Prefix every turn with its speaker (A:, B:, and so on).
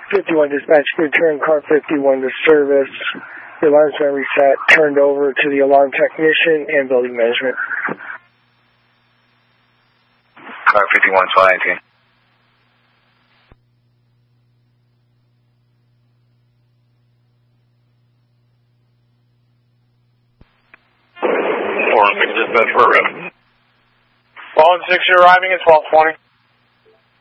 A: 51 dispatch, return car 51 to service. The alarm's been reset, turned over to the alarm technician and building management.
B: Car 51's fine,
C: Dispatch program. 1-6, you're arriving at 12:20.